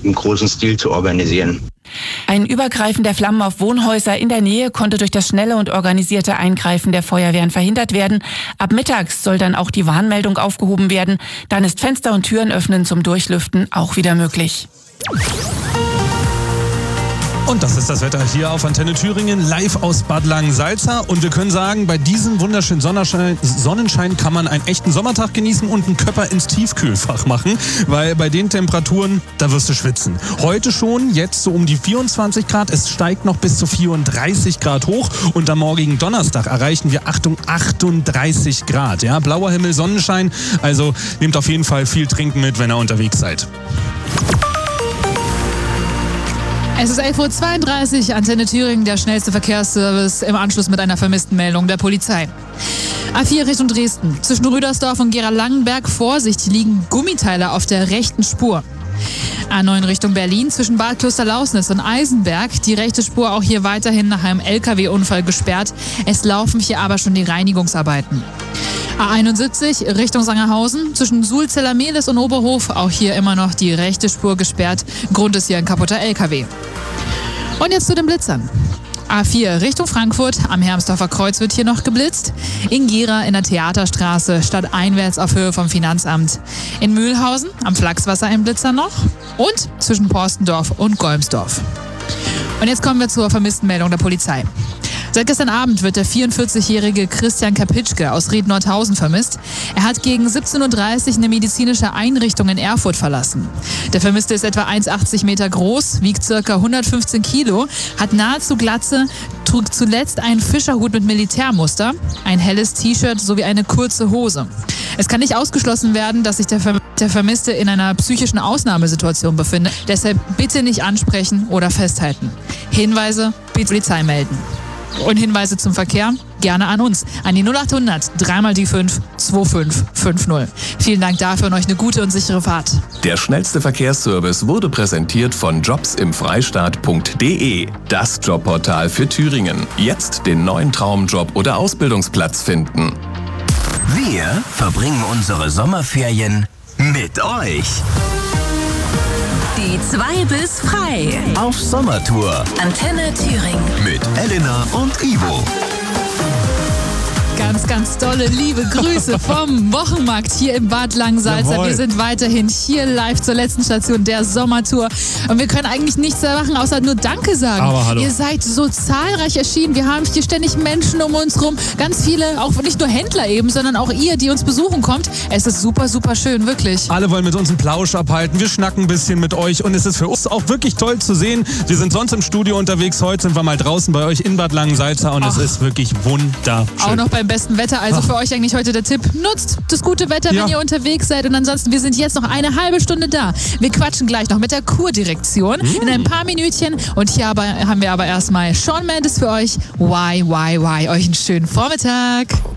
im großen Stil zu organisieren. Ein Übergreifen der Flammen auf Wohnhäuser in der Nähe konnte durch das schnelle und organisierte Eingreifen der Feuerwehren verhindert werden. Ab mittags soll dann auch die Warnmeldung aufgehoben werden. Dann ist Fenster und Türen öffnen zum Durchlüften auch wieder möglich. Und das ist das Wetter hier auf Antenne Thüringen, live aus Bad Langensalza. Und wir können sagen, bei diesem wunderschönen Sonnenschein kann man einen echten Sommertag genießen und einen Köpper ins Tiefkühlfach machen. Weil bei den Temperaturen, da wirst du schwitzen. Heute schon, jetzt so um die 24 Grad. Es steigt noch bis zu 34 Grad hoch. Und am morgigen Donnerstag erreichen wir, Achtung, 38 Grad. Ja, blauer Himmel, Sonnenschein. Also nehmt auf jeden Fall viel Trinken mit, wenn ihr unterwegs seid. Es ist 11.32 Uhr, Antenne Thüringen, der schnellste Verkehrsservice im Anschluss mit einer vermissten Meldung der Polizei. A4 Richtung Dresden. Zwischen Rüdersdorf und Gera-Langenberg, Vorsicht, liegen Gummiteile auf der rechten Spur. A9 Richtung Berlin, zwischen Bad Klosterlausnitz und Eisenberg. Die rechte Spur auch hier weiterhin nach einem LKW-Unfall gesperrt. Es laufen hier aber schon die Reinigungsarbeiten. A71 Richtung Sangerhausen, zwischen Sulzeller-Mehlis und Oberhof, auch hier immer noch die rechte Spur gesperrt. Grund ist hier ein kaputter LKW. Und jetzt zu den Blitzern. A4 Richtung Frankfurt, am Hermsdorfer Kreuz wird hier noch geblitzt. In Gera in der Theaterstraße, stadteinwärts auf Höhe vom Finanzamt. In Mühlhausen am Flachswasser ein Blitzer noch. Und zwischen Porstendorf und Golmsdorf. Und jetzt kommen wir zur vermissten Meldung der Polizei. Seit gestern Abend wird der 44-jährige Christian Kapitschke aus Ried-Nordhausen vermisst. Er hat gegen 17.30 Uhr eine medizinische Einrichtung in Erfurt verlassen. Der Vermisste ist etwa 1,80 Meter groß, wiegt ca. 115 Kilo, hat nahezu Glatze, trug zuletzt einen Fischerhut mit Militärmuster, ein helles T-Shirt sowie eine kurze Hose. Es kann nicht ausgeschlossen werden, dass sich der Vermisste in einer psychischen Ausnahmesituation befindet. Deshalb bitte nicht ansprechen oder festhalten. Hinweise, bitte Polizei melden. Und Hinweise zum Verkehr gerne an uns, an die 0800 3 die 5 2550. Vielen Dank dafür und euch eine gute und sichere Fahrt. Der schnellste Verkehrsservice wurde präsentiert von jobsimfreistaat.de, das Jobportal für Thüringen. Jetzt den neuen Traumjob oder Ausbildungsplatz finden. Wir verbringen unsere Sommerferien mit euch. Die 2 bis frei. Auf Sommertour. Antenne Thüringen. Mit Elena und Ivo. Ganz, ganz tolle liebe Grüße vom Wochenmarkt hier im Bad Langensalza. Jawohl. Wir sind weiterhin hier live zur letzten Station der Sommertour. Und wir können eigentlich nichts mehr machen, außer nur Danke sagen. Aber hallo. Ihr seid so zahlreich erschienen. Wir haben hier ständig Menschen um uns rum. Ganz viele, auch nicht nur Händler eben, sondern auch ihr, die uns besuchen kommt. Es ist super, super schön, wirklich. Alle wollen mit uns einen Plausch abhalten. Wir schnacken ein bisschen mit euch und es ist für uns auch wirklich toll zu sehen. Wir sind sonst im Studio unterwegs. Heute sind wir mal draußen bei euch in Bad Langensalza und es ist wirklich wunderschön. Auch noch beim besten Wetter. Also für euch eigentlich heute der Tipp. Nutzt das gute Wetter, wenn ihr unterwegs seid. Und ansonsten, wir sind jetzt noch eine halbe Stunde da. Wir quatschen gleich noch mit der Kurdirektion in ein paar Minütchen. Und hier haben wir aber erstmal Shawn Mendes für euch. Why? Euch einen schönen Vormittag.